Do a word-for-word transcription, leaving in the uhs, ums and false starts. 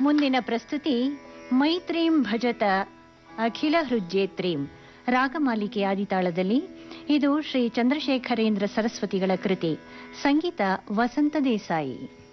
ಮುಂದಿನ ಪ್ರಸ್ತುತಿ ಮೈತ್ರೀಂ ಭಜತ ಅಖಿಲ ಹೃಜ್ಯೇತ್ರೀಂ ರಾಗಮಾಲಿಕೆ ಆದಿತಾಳದಲ್ಲಿ. ಇದು ಶ್ರೀ ಚಂದ್ರಶೇಖರೇಂದ್ರ ಸರಸ್ವತಿಗಳ ಕೃತಿ. ಸಂಗೀತ ವಸಂತ ದೇಸಾಯಿ.